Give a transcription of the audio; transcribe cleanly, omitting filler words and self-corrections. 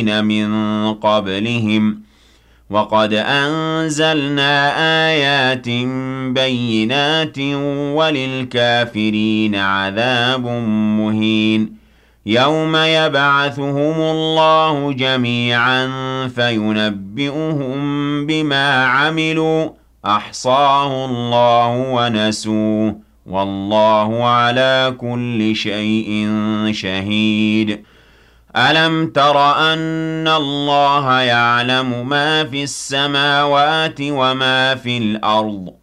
من قبلهم وقد أنزلنا آيات بينات وللكافرين عذاب مهين يوم يبعثهم الله جميعا فينبئهم بما عملوا أحصاه الله ونسوه والله على كل شيء شهيد ألم تر أن الله يعلم ما في السماوات وما في الأرض